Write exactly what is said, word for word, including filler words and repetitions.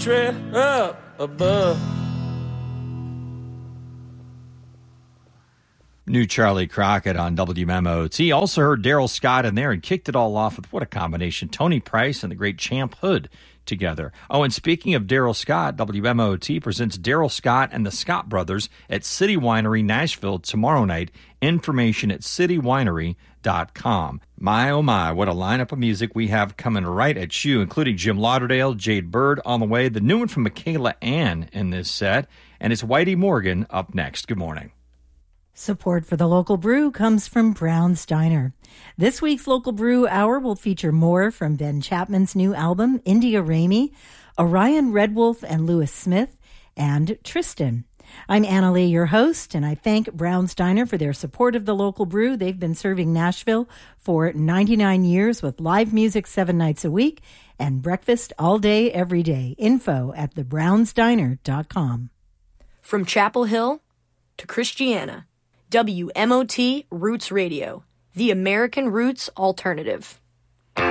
country up above. New Charlie Crockett on W M O T. Also heard Daryl Scott in there and kicked it all off with what a combination. Tony Price and the great Champ Hood together. Oh, and speaking of Daryl Scott, W M O T presents Daryl Scott and the Scott Brothers at City Winery, Nashville tomorrow night. Information at city winery dot com. My, oh my, what a lineup of music we have coming right at you, including Jim Lauderdale, Jade Bird on the way, the new one from Michaela Ann in this set, and it's Whitey Morgan up next. Good morning. Support for the local brew comes from Brown's Diner. This week's Local Brew Hour will feature more from Ben Chapman's new album, India Ramey, Orion Red Wolf and Lewis Smith, and Tristan. I'm Anna Lee, your host, and I thank Brown's Diner for their support of the local brew. They've been serving Nashville for ninety-nine years with live music seven nights a week and breakfast all day, every day. Info at the browns diner dot com. From Chapel Hill to Christiana, W M O T Roots Radio, the American Roots Alternative.